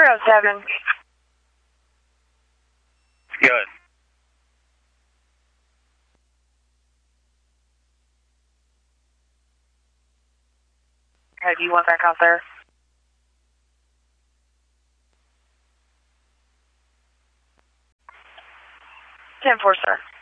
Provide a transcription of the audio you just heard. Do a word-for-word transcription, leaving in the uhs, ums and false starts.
zero seven. Good. Okay, do you want back out there? ten four, sir.